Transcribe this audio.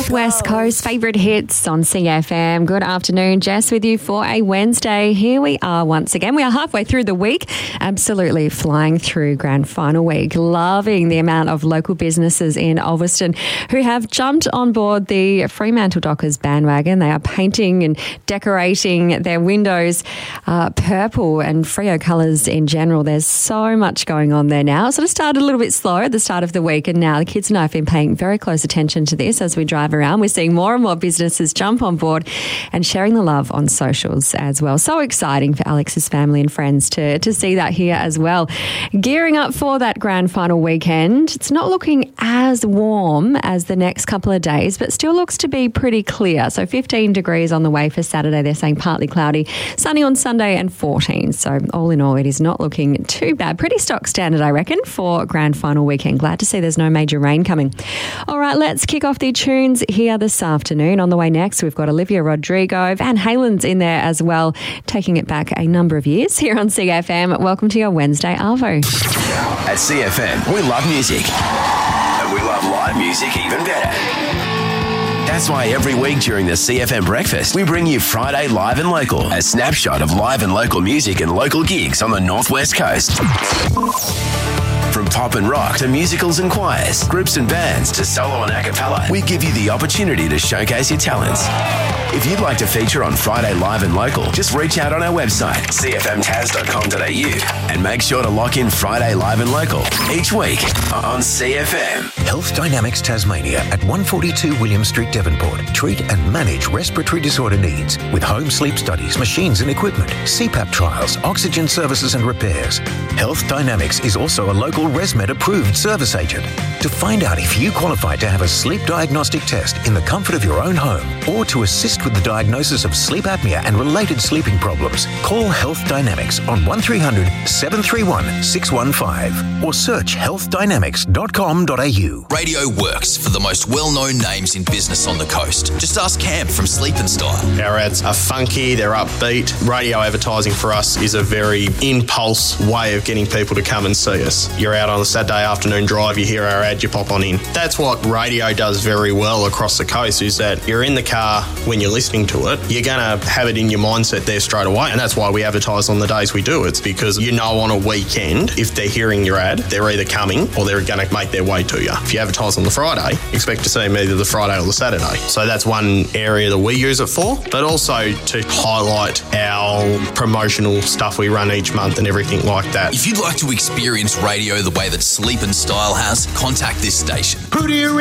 Northwest Coast favourite hits on CFM. Good afternoon, Jess with you for a Wednesday. Here we are once again. We are halfway through the week, absolutely flying through grand final week. Loving the amount of local businesses in Ulverstone who have jumped on board the Fremantle Dockers bandwagon. They are painting and decorating their windows purple and Freo colours in general. There's so much going on there now. It sort of started a little bit slow at the start of the week, and now the kids and I have been paying very close attention to this as we drive around. We're seeing more and more businesses jump on board and sharing the love on socials as well. So exciting for Alex's family and friends to see that here as well. Gearing up for that grand final weekend. It's not looking as warm as the next couple of days, but still looks to be pretty clear. So 15 degrees on the way for Saturday. They're saying partly cloudy, sunny on Sunday and 14. So all in all, it is not looking too bad. Pretty stock standard, I reckon, for grand final weekend. Glad to see there's no major rain coming. All right, let's kick off the tunes here this afternoon. On the way next, we've got Olivia Rodrigo. Van Halen's in there as well, taking it back a number of years here on CFM. Welcome to your Wednesday Arvo. At CFM, we love music. And we love live music even better. That's why every week during the CFM Breakfast, we bring you Friday Live and Local, a snapshot of live and local music and local gigs on the Northwest Coast. From pop and rock to musicals and choirs, groups and bands to solo and a cappella, we give you the opportunity to showcase your talents. If you'd like to feature on Friday Live and Local, just reach out on our website, cfmtas.com.au, and make sure to lock in Friday Live and Local each week on CFM. Health Dynamics Tasmania at 142 William Street, Devonport. Treat and manage respiratory disorder needs with home sleep studies, machines and equipment, CPAP trials, oxygen services and repairs. Health Dynamics is also a local ResMed approved service agent. To find out if you qualify to have a sleep diagnostic test in the comfort of your own home or to assist with the diagnosis of sleep apnea and related sleeping problems, call Health Dynamics on 1300 731 615 or search healthdynamics.com.au. Radio works for the most well-known names in business on the coast. Just ask Cam from Sleep and Style. Our ads are funky, they're upbeat. Radio advertising for us is a very impulse way of getting people to come and see us. You're out on a Saturday afternoon drive, you hear our ad, you pop on in. That's what radio does very well across the coast, is that you're in the car when you're listening to it, you're going to have it in your mindset there straight away. And that's why we advertise on the days we do. It's because you know on a weekend, if they're hearing your ad, they're either coming or they're going to make their way to you. If you advertise on the Friday, expect to see them either the Friday or the Saturday. So that's one area that we use it for, but also to highlight our promotional stuff we run each month and everything like that. If you'd like to experience radio the way that Sleep and Style has, contact this station. Who do you